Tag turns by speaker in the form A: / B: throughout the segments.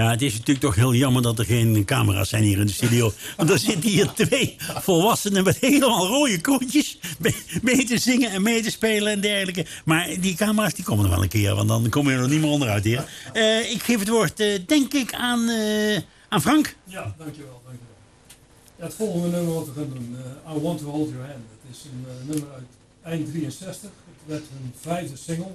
A: Ja, het is natuurlijk toch heel jammer dat er geen camera's zijn hier in de studio. Want er zitten hier 2 volwassenen met helemaal rode kontjes mee te zingen en mee te spelen en dergelijke. Maar die camera's die komen nog wel een keer, want dan komen we er nog niet meer onderuit hier. Ik geef het woord, denk ik, aan Frank.
B: Ja, dankjewel. Ja, het volgende nummer wat we gaan doen, I Want To Hold Your Hand. Het is een nummer uit eind 63. Het werd hun 5e single.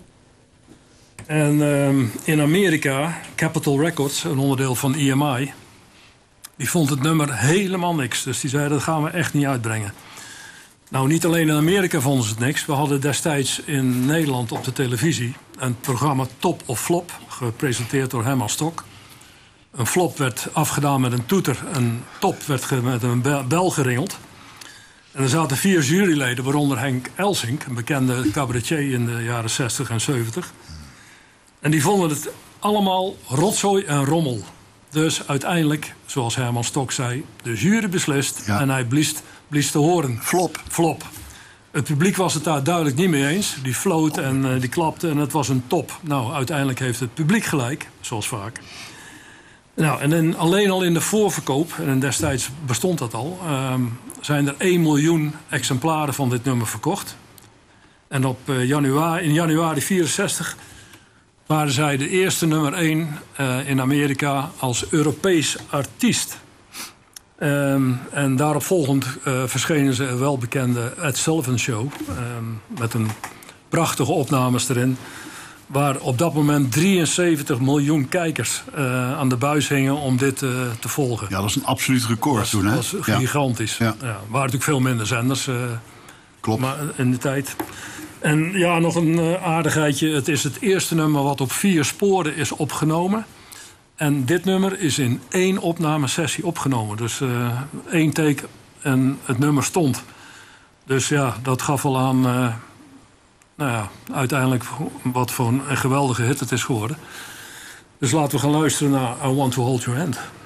B: En in Amerika, Capitol Records, een onderdeel van EMI... die vond het nummer helemaal niks. Dus die zei, dat gaan we echt niet uitbrengen. Nou, niet alleen in Amerika vonden ze het niks. We hadden destijds in Nederland op de televisie een programma Top of Flop, gepresenteerd door Herman Stok. Een flop werd afgedaan met een toeter. Een top werd met een bel geringeld. En er zaten 4 juryleden, waaronder Henk Elsink, een bekende cabaretier in de jaren 60 en 70. En die vonden het allemaal rotzooi en rommel. Dus uiteindelijk, zoals Herman Stok zei, de jury beslist en hij blies te horen. Flop. Het publiek was het daar duidelijk niet mee eens. Die floot en die klapte en het was een top. Nou, uiteindelijk heeft het publiek gelijk, zoals vaak. Nou, en alleen al in de voorverkoop, en destijds bestond dat al, zijn er 1 miljoen exemplaren van dit nummer verkocht. En in januari 64 waren zij de eerste nummer 1 in Amerika als Europees artiest. En daarop volgend verschenen ze een welbekende Ed Sullivan Show, met een prachtige opnames erin, waar op dat moment 73 miljoen kijkers aan de buis hingen om dit te volgen.
C: Ja, dat is een absoluut record toen, hè?
B: Dat was gigantisch. Ja. Ja, waren natuurlijk veel minder zenders.
C: Klopt.
B: Maar in de tijd. En ja, nog een aardigheidje. Het is het eerste nummer wat op 4 sporen is opgenomen. En dit nummer is in 1 opnamesessie opgenomen. Dus 1 take en het nummer stond. Dus ja, dat gaf al aan... uiteindelijk wat voor een geweldige hit het is geworden. Dus laten we gaan luisteren naar I Want To Hold Your Hand.